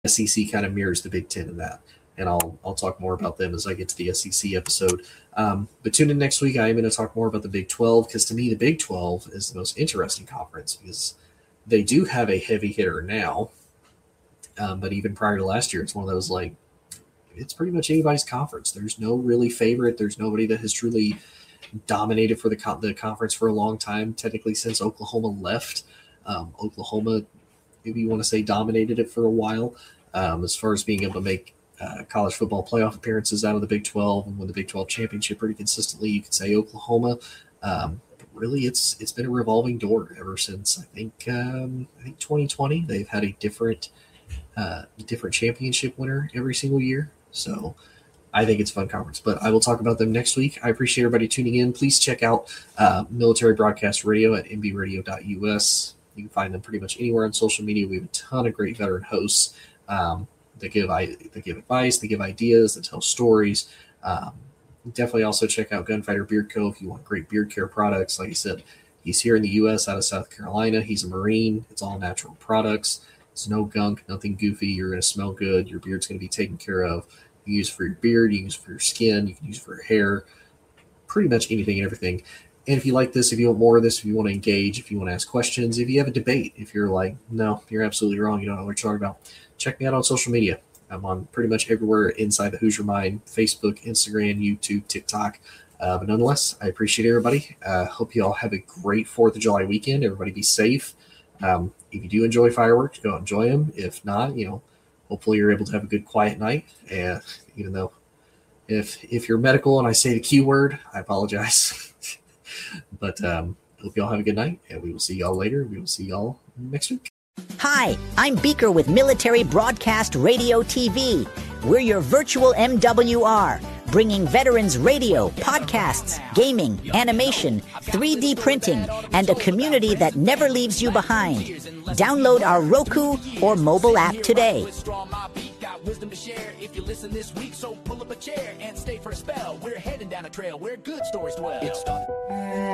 SEC kind of mirrors the Big Ten in that. And I'll talk more about them as I get to the SEC episode. But tune in next week. I am going to talk more about the Big 12 because to me the Big 12 is the most interesting conference because they do have a heavy hitter now. But even prior to last year, it's one of those like it's pretty much anybody's conference. There's no really favorite. There's nobody that has truly dominated for the conference for a long time. Technically, since Oklahoma left, Oklahoma, if you want to say, dominated it for a while as far as being able to make college football playoff appearances out of the Big 12 and win the Big 12 championship pretty consistently. You could say Oklahoma. But really, it's been a revolving door ever since I think 2020. They've had a different championship winner every single year. So I think it's a fun conference, but I will talk about them next week. I appreciate everybody tuning in. Please check out Military Broadcast Radio at mbradio.us. You can find them pretty much anywhere on social media. We have a ton of great veteran hosts that give advice, they give ideas, that tell stories. Definitely also check out Gunfighter Beard Co. if you want great beard care products. Like I said, he's here in the U.S. out of South Carolina. He's a Marine. It's all natural products. It's no gunk, nothing goofy. You're going to smell good. Your beard's going to be taken care of. You use it for your beard, you can use it for your skin, you can use it for your hair, pretty much anything and everything. And if you like this, if you want more of this, if you want to engage, if you want to ask questions, if you have a debate, if you're like, no, you're absolutely wrong, you don't know what you're talking about, check me out on social media. I'm on pretty much everywhere inside the Hoosier Mind, Facebook, Instagram, YouTube, TikTok. But nonetheless, I appreciate everybody. Hope you all have a great 4th of July weekend. Everybody be safe. If you do enjoy fireworks, go out and enjoy them. If not, hopefully you're able to have a good quiet night. Even though if you're medical and I say the Q word, I apologize. But hope you all have a good night, and we will see y'all later. We will see y'all next week. Hi, I'm Beaker with Military Broadcast Radio TV. We're your virtual MWR, bringing veterans radio, podcasts, gaming, animation, 3D printing, and a community that never leaves you behind. Download our Roku or mobile app today. Wisdom to share if you listen this week, so pull up a chair and stay for a spell. We're heading down a trail where good stories dwell.